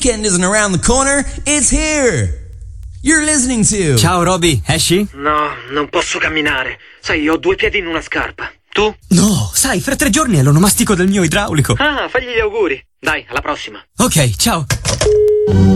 weekend isn't around the corner, it's here. You're listening to... Ciao Roby, esci? No, non posso camminare. Sai, ho 2 piedi in una scarpa. Tu? No, sai, fra 3 giorni è l'onomastico del mio idraulico. Ah, fagli gli auguri. Dai, alla prossima. Ok, ciao.